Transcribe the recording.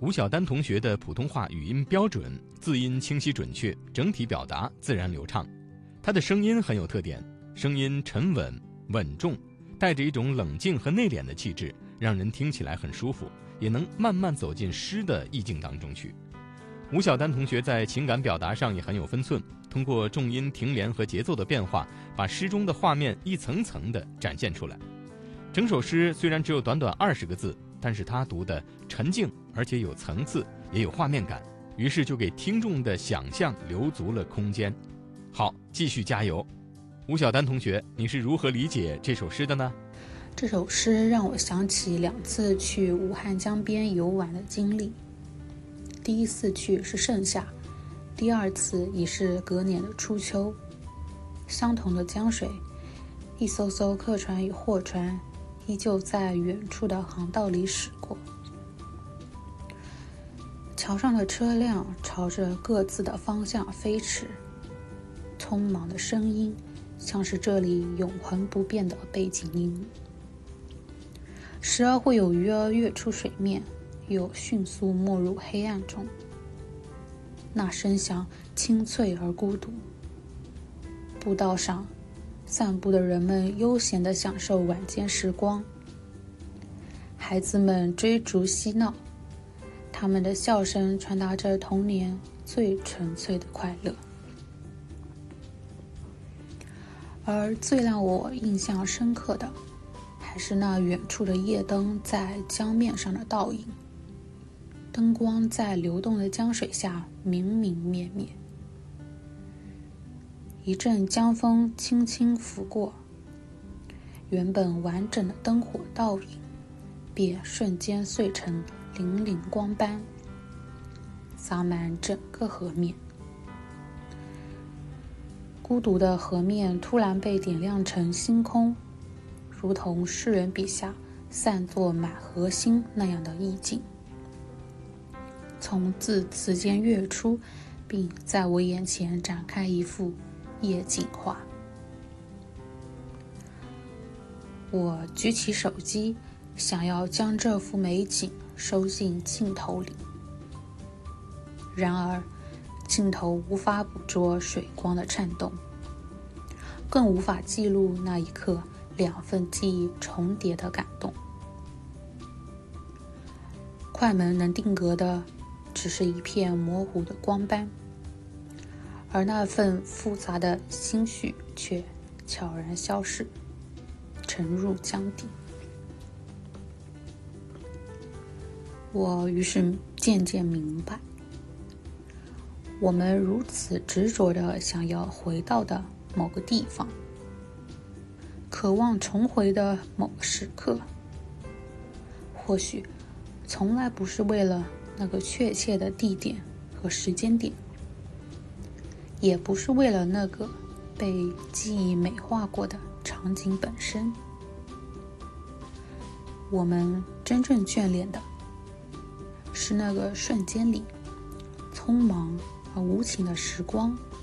吴晓丹同学的普通话语音标准，字音清晰准确，整体表达自然流畅。他的声音很有特点，声音沉稳稳重，带着一种冷静和内敛的气质，让人听起来很舒服，也能慢慢走进诗的意境当中去。吴晓丹同学在情感表达上也很有分寸，通过重音停连和节奏的变化，把诗中的画面一层层地展现出来。整首诗虽然只有短短20个字，但是他读的沉静，而且有层次，也有画面感，于是就给听众的想象留足了空间。好，继续加油。吴晓丹同学，你是如何理解这首诗的呢？ 这首诗让我想起2次去武汉江边游玩的经历。第一次去是盛夏，第2次已是隔年的初秋。相同的江水，一艘艘客船与货船依旧在远处的航道里驶过。桥上的车辆朝着各自的方向飞驰，匆忙的声音像是这里永恒不变的背景音。时而会有鱼儿跃出水面，又迅速没入黑暗中。那声响清脆而孤独。步道上散步的人们悠闲地享受晚间时光，孩子们追逐嬉闹，他们的笑声传达着童年最纯粹的快乐。而最让我印象深刻的，还是那远处的夜灯在江面上的倒影。灯光在流动的江水下明明灭灭，一阵江风轻轻拂过，原本完整的灯火倒影便瞬间碎成粼粼光斑，洒满整个河面。孤独的河面突然被点亮成星空，如同诗人笔下散作满河星那样的意境，从字词间跃出，并在我眼前展开一幅夜景画。我举起手机，想要将这幅美景收进镜头里，然而镜头无法捕捉水光的颤动，更无法记录那一刻2份记忆重叠的感动。快门能定格的只是一片模糊的光斑，而那份复杂的心绪却悄然消逝，沉入江底。我于是渐渐明白，我们如此执着地想要回到的某个地方，渴望重回的某个时刻，或许从来不是为了那个确切的地点和时间点，也不是为了那个被记忆美化过的场景本身。我们真正眷恋的是那个瞬间里匆忙而无情的时光，